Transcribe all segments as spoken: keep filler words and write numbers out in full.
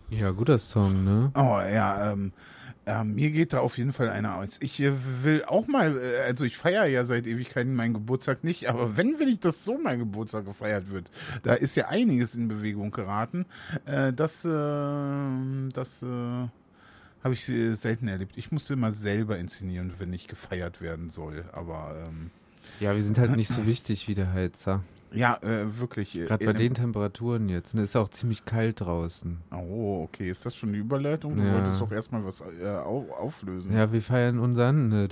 Ja, guter Song, ne? Oh, ja, ähm, äh, mir geht da auf jeden Fall einer aus. Ich äh, will auch mal, äh, also ich feiere ja seit Ewigkeiten meinen Geburtstag nicht, aber wenn will ich, dass so mein Geburtstag gefeiert wird, da ist ja einiges in Bewegung geraten. Äh, das, äh, das, äh, habe ich äh, selten erlebt. Ich musste immer selber inszenieren, wenn ich gefeiert werden soll, aber, ähm, Ja, wir sind halt nicht so wichtig wie der Heizer. ja, äh, wirklich. Gerade bei den Temperaturen jetzt. Und es ist auch ziemlich kalt draußen. Oh, okay. Ist das schon die Überleitung? Du Ja. wolltest doch erstmal was äh, au- auflösen. Ja, wir feiern unseren D-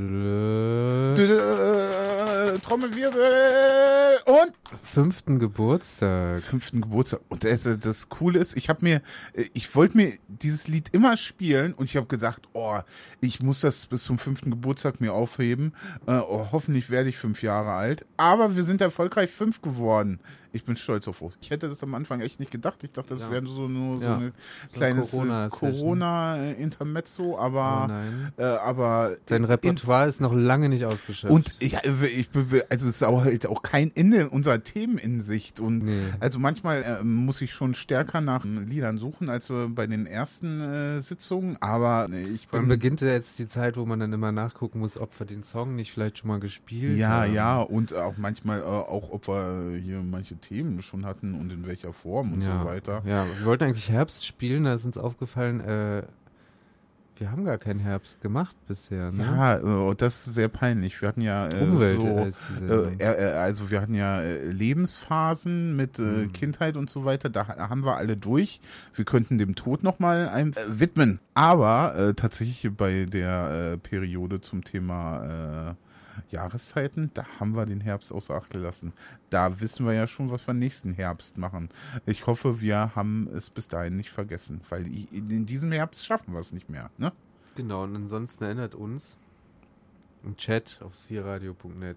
d- äh, Trommelwirbel und fünften Geburtstag. fünften Geburtstag. Und das, das Coole ist, ich habe mir, ich wollte mir dieses Lied immer spielen und ich habe gedacht, oh, ich muss das bis zum fünften Geburtstag mir aufheben. Äh, oh, hoffentlich werde ich fünf Jahre alt. Aber wir sind erfolgreich fünf geworden. Ich bin stolz auf uns. Ich hätte das am Anfang echt nicht gedacht. Ich dachte, das Ja. wäre so, nur so Ja. eine kleines So Corona- Corona-Intermezzo, aber, Oh nein. äh, aber Dein Repertoire ist noch lange nicht ausgeschöpft. und ja, ich, also es ist auch halt auch kein Ende unserer Themen in Sicht. Und Nee. also manchmal äh, muss ich schon stärker nach Liedern suchen als äh, bei den ersten äh, Sitzungen. Aber nee, ich Dann bin beginnt ja jetzt die Zeit, wo man dann immer nachgucken muss, ob wir den Song nicht vielleicht schon mal gespielt ja, haben. ja, und auch manchmal äh, auch, ob wir hier manche Themen schon hatten und in welcher Form und ja. so weiter. Ja, wir wollten eigentlich Herbst spielen, da ist uns aufgefallen, äh, wir haben gar keinen Herbst gemacht bisher, ne? Ja, äh, das ist sehr peinlich. Wir hatten ja äh, Umwelt so, heißt die Sendung. äh, äh, also wir hatten ja äh, Lebensphasen mit äh, Mhm. Kindheit und so weiter. Da ha- haben wir alle durch. Wir könnten dem Tod nochmal ein äh, widmen. Aber äh, tatsächlich bei der äh, Periode zum Thema äh, Jahreszeiten, da haben wir den Herbst außer Acht gelassen. Da wissen wir ja schon, was wir nächsten Herbst machen. Ich hoffe, wir haben es bis dahin nicht vergessen, weil i- in diesem Herbst schaffen wir es nicht mehr, ne? Genau, und ansonsten erinnert uns im Chat auf spheradio punkt net.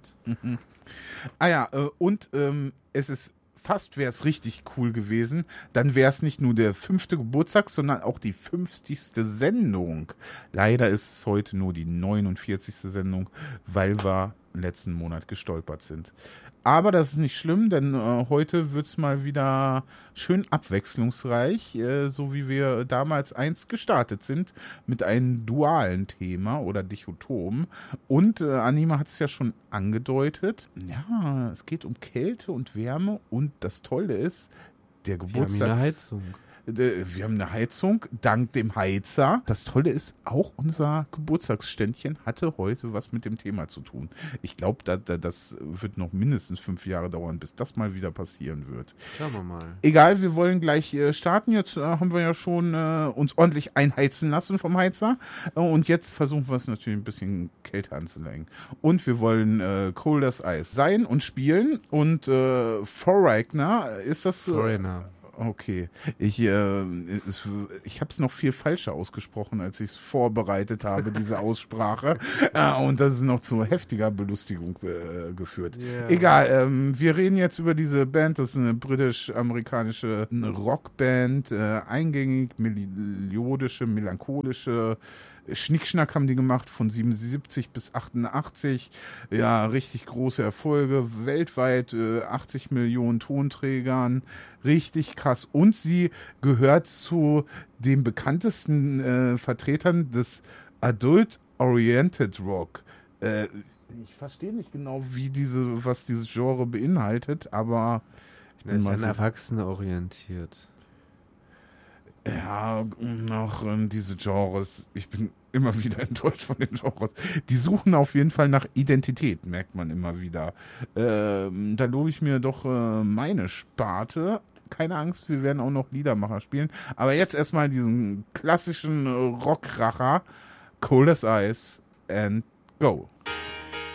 Ah ja, äh, und ähm, es ist fast, wäre es richtig cool gewesen, dann wäre es nicht nur der fünfte Geburtstag, sondern auch die fünfzigste Sendung. Leider ist es heute nur die neunundvierzigste Sendung, weil wir letzten Monat gestolpert sind. Aber das ist nicht schlimm, denn äh, heute wird's mal wieder schön abwechslungsreich, äh, so wie wir damals einst gestartet sind, mit einem dualen Thema oder Dichotom. Und äh, Anima hat es ja schon angedeutet. Ja, es geht um Kälte und Wärme und das Tolle ist, der Wir haben Geburtstag. hier eine Heizung. Wir haben eine Heizung, dank dem Heizer. Das Tolle ist, auch unser Geburtstagsständchen hatte heute was mit dem Thema zu tun. Ich glaube, da, da, das wird noch mindestens fünf Jahre dauern, bis das mal wieder passieren wird. Schauen wir mal. Egal, wir wollen gleich äh, starten. Jetzt äh, haben wir ja schon äh, uns ordentlich einheizen lassen vom Heizer. Äh, und jetzt versuchen wir es natürlich ein bisschen kälter anzulenken. Und wir wollen äh, Cold as Ice sein und spielen. Und äh, Foreigner, ist das... Äh, Foreigner. Okay, ich, äh, es, ich habe es noch viel falscher ausgesprochen, als ich es vorbereitet habe, diese Aussprache. äh, und das ist noch zu heftiger Belustigung äh, geführt. Yeah. Egal, ähm, wir reden jetzt über diese Band, das ist eine britisch-amerikanische Rockband, äh, eingängig, melodische, melancholische, Schnickschnack haben die gemacht von siebenundsiebzig bis achtundachtzig. Ja, richtig große Erfolge. Weltweit äh, achtzig Millionen Tonträgern. Richtig krass. Und sie gehört zu den bekanntesten äh, Vertretern des Adult-Oriented Rock. Äh, ich verstehe nicht genau, wie diese, was dieses Genre beinhaltet, aber ich Er bin ist mal an Erwachsene orientiert. Ja, noch ähm, diese Genres. Ich bin immer wieder enttäuscht von den Genres. Die suchen auf jeden Fall nach Identität, merkt man immer wieder. Ähm, da lobe ich mir doch äh, meine Sparte. Keine Angst, wir werden auch noch Liedermacher spielen. Aber jetzt erstmal diesen klassischen äh, Rockracher. Cold as Ice and Go.